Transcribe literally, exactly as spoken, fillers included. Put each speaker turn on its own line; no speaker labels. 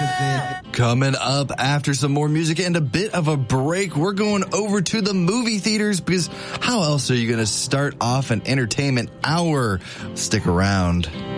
Coming up after some more music and a bit of a break, we're going over to the movie theaters because how else are you going to start off an entertainment hour? Stick around.